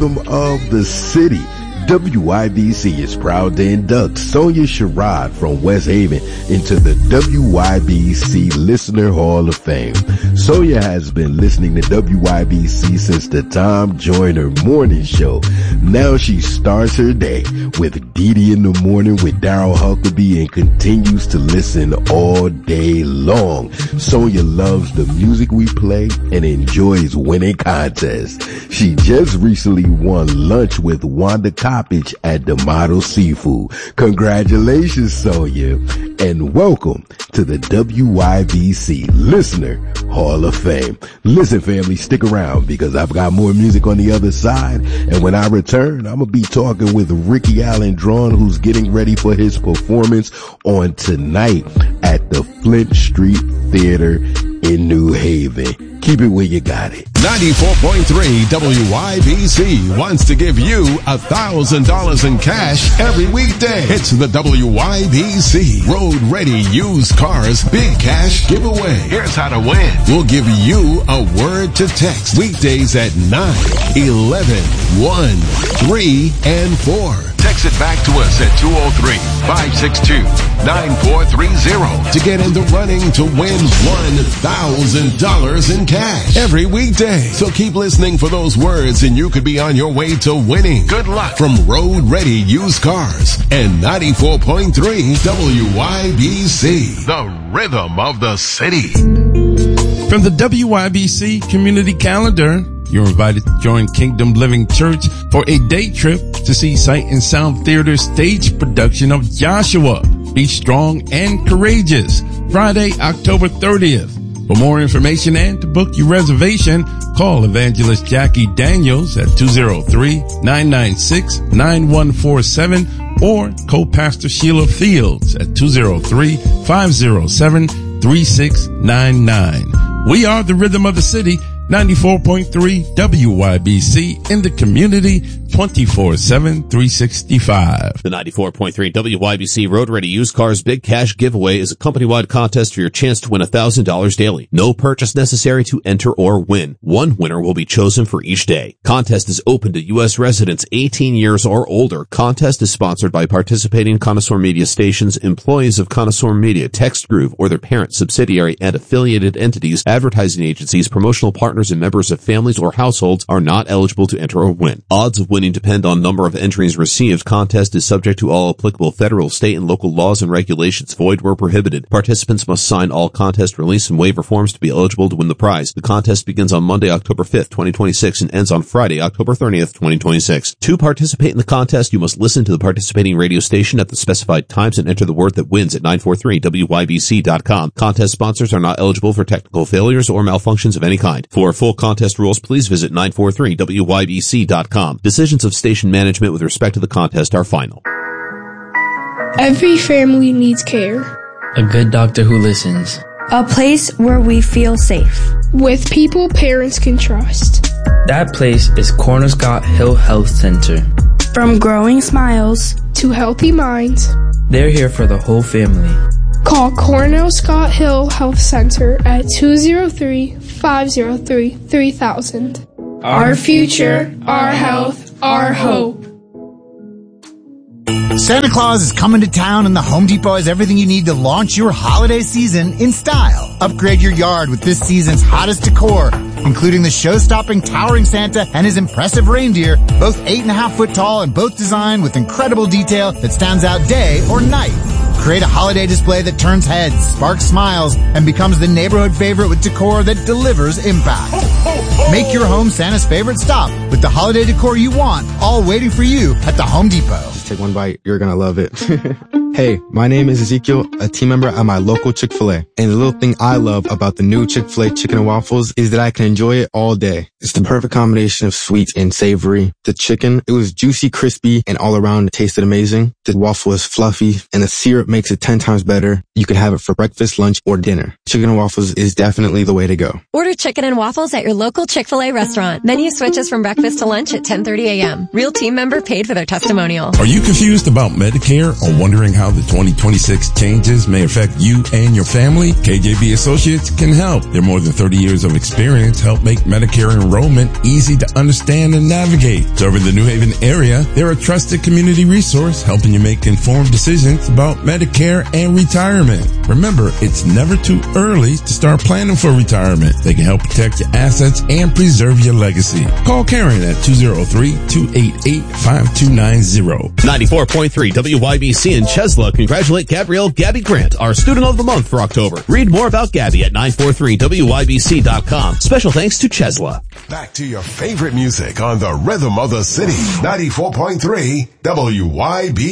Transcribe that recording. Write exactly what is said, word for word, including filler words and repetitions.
rhythm of the city. W I B C is proud to induct Sonia Sherrod from West Haven into the W I B C Listener Hall of Fame. Sonia has been listening to W I B C since the Tom Joyner morning show. Now she starts her day with Dee Dee in the morning with Daryl Huckabee and continues to listen all day long. Sonia loves the music we play and enjoys winning contests. She just recently won lunch with Wanda Coppage at the Model Seafood. Congratulations, Sonia, and welcome to the W I B C Listener Hall of Fame. Listen, family, stick around because I've got more music on the other side, and when I return, I'm gonna be talking with Ricky Allen Drawn, who's getting ready for his performance on tonight at the Flint Street Theater in New Haven. Keep it where you got it. ninety-four point three W I B C wants to give you a thousand dollars in cash every weekday. It's the W I B C Road Ready Used Cars Big Cash Giveaway. Here's how to win. We'll give you a word to text weekdays at nine, eleven, one, three, and four. Text it back to us at two oh three, five six two, nine four three oh to get in the running to win one thousand dollars in cash every weekday. So keep listening for those words and you could be on your way to winning. Good luck from Road Ready Used Cars and ninety-four point three W I B C, the rhythm of the city. From the W I B C community calendar, you're invited to join Kingdom Living Church for a day trip to see Sight and Sound Theater's stage production of Joshua, Be Strong and Courageous, Friday, October thirtieth. For more information and to book your reservation, call Evangelist Jackie Daniels at two oh three, nine nine six, nine one four seven or co-pastor Sheila Fields at two oh three, five oh seven, three six nine nine. We are the rhythm of the city, ninety-four point three W I B C in the community, twenty-four seven, three sixty-five. The ninety-four point three W I B C Road Ready Used Cars Big Cash Giveaway is a company-wide contest for your chance to win one thousand dollars daily. No purchase necessary to enter or win. One winner will be chosen for each day. Contest is open to U S residents eighteen years or older. Contest is sponsored by participating Connoisseur Media stations, employees of Connoisseur Media, Text Groove, or their parent, subsidiary, and affiliated entities, advertising agencies, promotional partners, and members of families or households are not eligible to enter or win. Odds of winning depend on number of entries received. Contest is subject to all applicable federal, state, and local laws and regulations. Void where prohibited. Participants must sign all contest release and waiver forms to be eligible to win the prize. The contest begins on Monday, October fifth, twenty twenty-six and ends on Friday, October thirtieth, twenty twenty-six. To participate in the contest, you must listen to the participating radio station at the specified times and enter the word that wins at nine four three W Y B C dot com. Contest sponsors are not eligible for technical failures or malfunctions of any kind. For full contest rules, please visit nine four three W Y B C dot com. Decisions of station management with respect to the contest are final. Every family needs care. A good doctor who listens. A place where we feel safe. With people parents can trust. That place is Corner Scott Hill Health Center. From growing smiles to healthy minds, they're here for the whole family. Call Cornell Scott Hill Health Center at two oh three, five oh three, three thousand. Our future, our health, our hope. Santa Claus is coming to town and the Home Depot has everything you need to launch your holiday season in style. Upgrade your yard with this season's hottest decor, including the show-stopping towering Santa and his impressive reindeer, both eight and a half foot tall and both designed with incredible detail that stands out day or night. Create a holiday display that turns heads, sparks smiles, and becomes the neighborhood favorite with decor that delivers impact. Make your home Santa's favorite stop with the holiday decor you want, all waiting for you at the Home Depot. Just take one bite. You're gonna love it. Hey, my name is Ezekiel, a team member at my local Chick-fil-A. And the little thing I love about the new Chick-fil-A chicken and waffles is that I can enjoy it all day. It's the perfect combination of sweet and savory. The chicken, it was juicy, crispy, and all around it tasted amazing. The waffle is fluffy, and the syrup makes it ten times better. You can have it for breakfast, lunch, or dinner. Chicken and waffles is definitely the way to go. Order chicken and waffles at your local Chick-fil-A restaurant. Menu switches from breakfast to lunch at ten thirty a.m. Real team member paid for their testimonial. Are you confused about Medicare or wondering how how the twenty twenty-six changes may affect you and your family? K J B Associates can help. Their more than thirty years of experience help make Medicare enrollment easy to understand and navigate. Serving the New Haven area, they're a trusted community resource helping you make informed decisions about Medicare and retirement. Remember, it's never too early to start planning for retirement. They can help protect your assets and preserve your legacy. Call Karen at two oh three, two eight eight, five two nine zero. ninety-four point three W Y B C in Chesla congratulate Gabrielle Gabby Grant, our Student of the Month for October. Read more about Gabby at nine four three W Y B C dot com. Special thanks to Chesla. Back to your favorite music on the Rhythm of the City. ninety-four point three W Y B C.